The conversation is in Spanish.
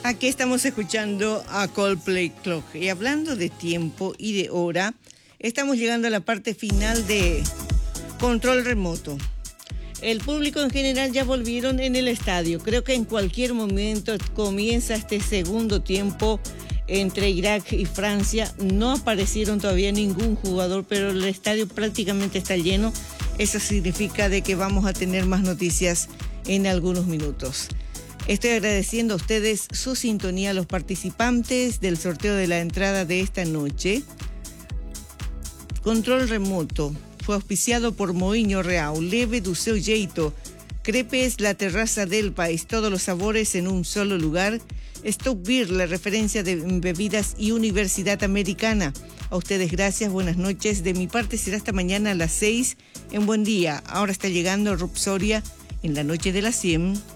Aquí estamos escuchando a Coldplay Clock. Y hablando de tiempo y de hora, estamos llegando a la parte final de Control Remoto. El público en general ya volvieron en el estadio. Creo que en cualquier momento comienza este segundo tiempo entre Irak y Francia. No aparecieron todavía ningún jugador, pero el estadio prácticamente está lleno. Eso significa de que vamos a tener más noticias en algunos minutos. Estoy agradeciendo a ustedes su sintonía, a los participantes del sorteo de la entrada de esta noche. Control Remoto fue auspiciado por Moinho Real, Leve do seu jeito, Crepes, la terraza del país, todos los sabores en un solo lugar. Stop Beer, la referencia de bebidas y Universidad Americana. A ustedes gracias, buenas noches. De mi parte será hasta mañana a las 6 en Buen Día. Ahora está llegando Rob Soria en la noche de las 100.